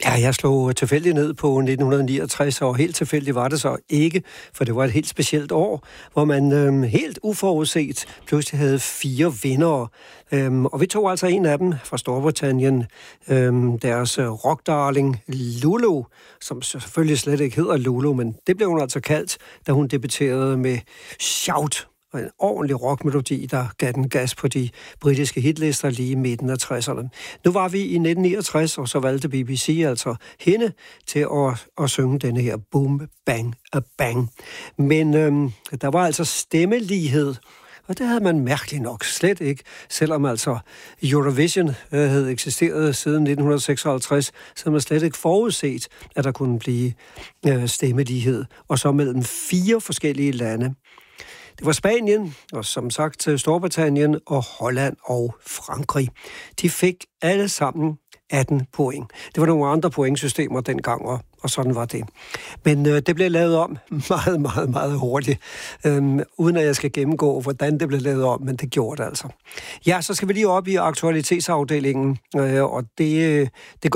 Ja, jeg slog tilfældigt ned på 1969, og helt tilfældigt var det så ikke, for det var et helt specielt år, hvor man helt uforudset pludselig havde 4 vindere. Og vi tog altså en af dem fra Storbritannien, deres rockdarling Lulu, som selvfølgelig slet ikke hedder Lulu, men det blev hun altså kaldt, da hun debuterede med Shout. Og en ordentlig rockmelodi, der gav den gas på de britiske hitlister lige i midten af 60'erne. Nu var vi i 1969, og så valgte BBC altså hende til at synge denne her Boom, Bang, a Bang. Men der var altså stemmelighed, og det havde man mærkeligt nok slet ikke, selvom altså Eurovision havde eksisteret siden 1956, så havde man slet ikke forudset, at der kunne blive stemmelighed, og så mellem 4 forskellige lande. Det var Spanien, og som sagt Storbritannien og Holland og Frankrig. De fik alle sammen 18 point. Det var nogle andre pointsystemer dengang, og sådan var det. Men det blev lavet om meget, meget, meget hurtigt, uden at jeg skal gennemgå, hvordan det blev lavet om, men det gjorde det altså. Ja, så skal vi lige op i aktualitetsafdelingen, og det